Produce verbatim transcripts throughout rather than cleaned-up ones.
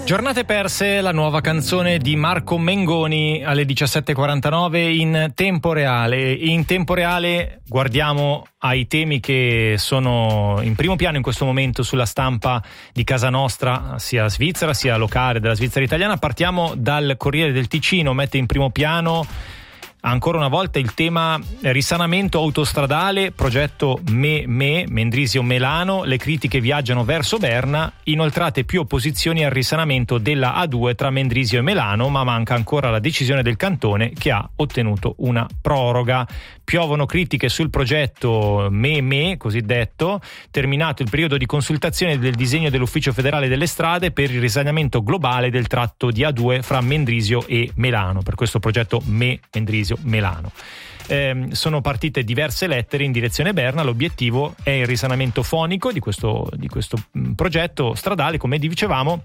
Giornate perse, la nuova canzone di Marco Mengoni alle diciassette e quarantanove in tempo reale. In tempo reale guardiamo ai temi che sono in primo piano in questo momento sulla stampa di casa nostra, sia svizzera sia locale della Svizzera italiana. Partiamo dal Corriere del Ticino, mette in primo piano ancora una volta il tema risanamento autostradale, progetto Me Me, Mendrisio Melano, le critiche viaggiano verso Berna, inoltrate più opposizioni al risanamento della A due tra Mendrisio e Melano, ma manca ancora la decisione del cantone che ha ottenuto una proroga. Piovono critiche sul progetto Me Me, cosiddetto, terminato il periodo di consultazione del disegno dell'Ufficio federale delle strade per il risanamento globale del tratto di A due fra Mendrisio e Melano, per questo progetto Me Mendrisio Melano. Eh, sono partite diverse lettere in direzione Berna, l'obiettivo è il risanamento fonico di questo, di questo progetto stradale, come dicevamo.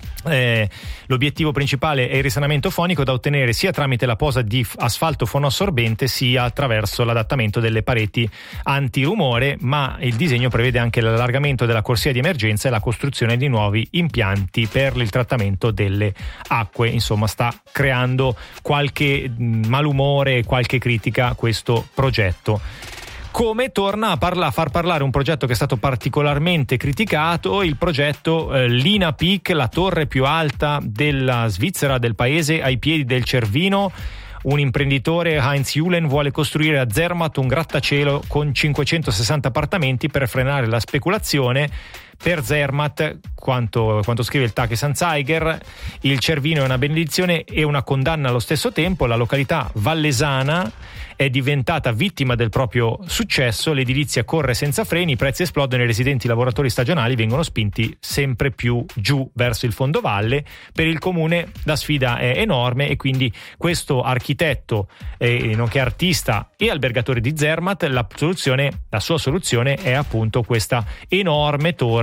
Eh, l'obiettivo principale è il risanamento fonico da ottenere sia tramite la posa di asfalto fonoassorbente sia attraverso l'adattamento delle pareti antirumore, ma il disegno prevede anche l'allargamento della corsia di emergenza e la costruzione di nuovi impianti per il trattamento delle acque. Insomma, sta creando qualche malumore e qualche critica a questo progetto. Come torna a, parla, a far parlare un progetto che è stato particolarmente criticato, il progetto eh, Lina Peak, la torre più alta della Svizzera, del paese, ai piedi del Cervino. Un imprenditore, Heinz Julen, vuole costruire a Zermatt un grattacielo con cinquecentosessanta appartamenti per frenare la speculazione. Per Zermatt, quanto, quanto scrive il Tagesanzeiger, il Cervino è una benedizione e una condanna allo stesso tempo. La località vallesana è diventata vittima del proprio successo, l'edilizia corre senza freni, i prezzi esplodono e i residenti lavoratori stagionali vengono spinti sempre più giù verso il fondovalle. Per il comune la sfida è enorme e quindi questo architetto, eh, nonché artista e albergatore di Zermatt, la soluzione, la sua soluzione è appunto questa enorme torre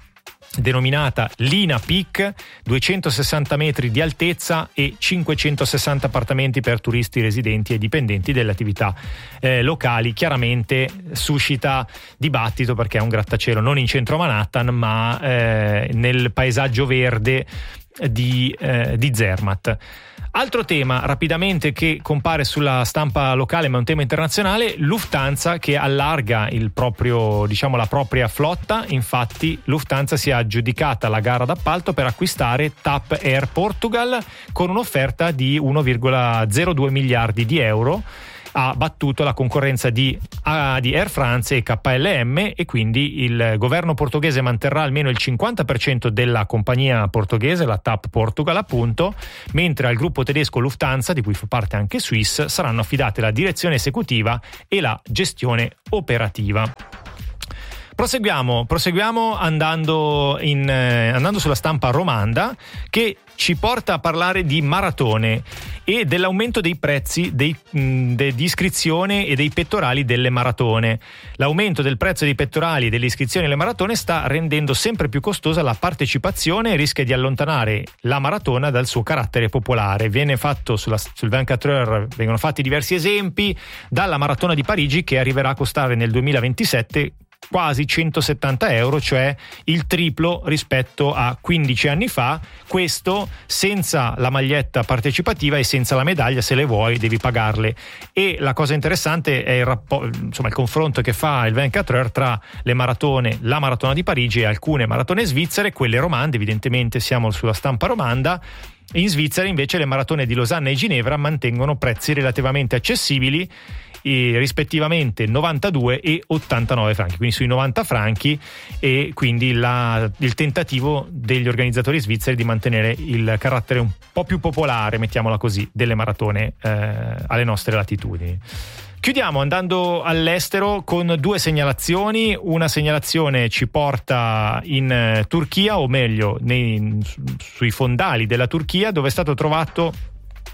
denominata Lina Peak, duecentosessanta metri di altezza e cinquecentosessanta appartamenti per turisti, residenti e dipendenti delle attività eh, locali. Chiaramente suscita dibattito perché è un grattacielo non in centro Manhattan, ma eh, nel paesaggio verde di, eh, di Zermatt. Altro tema rapidamente che compare sulla stampa locale, ma è un tema internazionale: Lufthansa che allarga il proprio, diciamo, la propria flotta. Infatti Lufthansa si è aggiudicata la gara d'appalto per acquistare TAP Air Portugal con un'offerta di uno virgola zero due miliardi di euro. Ha battuto la concorrenza di, uh, di Air France e K L M e quindi il governo portoghese manterrà almeno il cinquanta per cento della compagnia portoghese, la TAP Portugal appunto, mentre al gruppo tedesco Lufthansa, di cui fa parte anche Swiss, saranno affidate la direzione esecutiva e la gestione operativa. Proseguiamo, proseguiamo andando, in, eh, andando sulla stampa romanda, che ci porta a parlare di maratone e dell'aumento dei prezzi dei, mh, de, di iscrizione e dei pettorali delle maratone. L'aumento del prezzo dei pettorali e delle iscrizioni alle maratone sta rendendo sempre più costosa la partecipazione e rischia di allontanare la maratona dal suo carattere popolare. Viene fatto sulla, sul ventiquattro ore, vengono fatti diversi esempi, dalla maratona di Parigi che arriverà a costare nel duemilaventisette quasi centosettanta euro, cioè il triplo rispetto a quindici anni fa. Questo senza la maglietta partecipativa e senza la medaglia, se le vuoi devi pagarle. E la cosa interessante è il, rappo- insomma, il confronto che fa il ventiquattro ore tra le maratone, la maratona di Parigi e alcune maratone svizzere, quelle romande. Evidentemente siamo sulla stampa romanda. In Svizzera invece le maratone di Losanna e Ginevra mantengono prezzi relativamente accessibili, e rispettivamente novantadue e ottantanove franchi, quindi sui novanta franchi, e quindi la, il tentativo degli organizzatori svizzeri di mantenere il carattere un po' più popolare, mettiamola così, delle maratone eh, alle nostre latitudini. Chiudiamo andando all'estero con due segnalazioni. Una segnalazione ci porta in eh, Turchia, o meglio nei, sui fondali della Turchia, dove è stato trovato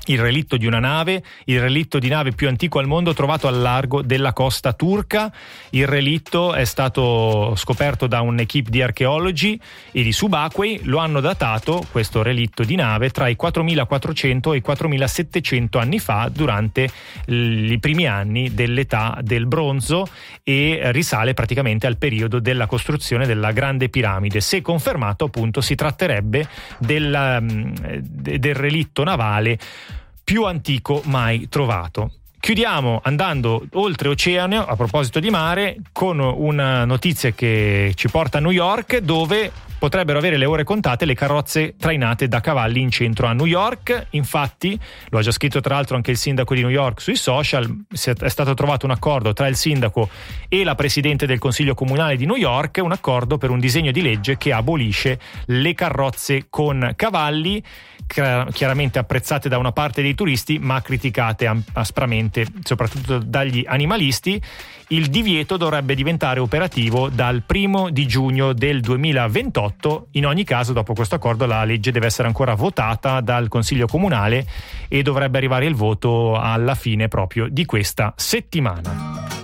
il relitto di una nave, il relitto di nave più antico al mondo trovato al largo della costa turca. Il relitto è stato scoperto da un'equipe di archeologi e di subacquei. Lo hanno datato, questo relitto di nave, tra i quattromilaquattrocento e i quattromilasettecento anni fa, durante i primi anni dell'età del bronzo, e risale praticamente al periodo della costruzione della Grande Piramide. Se confermato, appunto, si tratterebbe del, del relitto navale più antico mai trovato. Chiudiamo andando oltreoceano, a proposito di mare, con una notizia che ci porta a New York, dove potrebbero avere le ore contate le carrozze trainate da cavalli in centro a New York. Infatti, lo ha già scritto tra l'altro anche il sindaco di New York sui social, è stato trovato un accordo tra il sindaco e la presidente del Consiglio Comunale di New York, un accordo per un disegno di legge che abolisce le carrozze con cavalli, chiaramente apprezzate da una parte dei turisti, ma criticate aspramente soprattutto dagli animalisti. Il divieto dovrebbe diventare operativo dal primo di giugno del duemilaventotto. In ogni caso, dopo questo accordo, la legge deve essere ancora votata dal Consiglio Comunale e dovrebbe arrivare il voto alla fine proprio di questa settimana.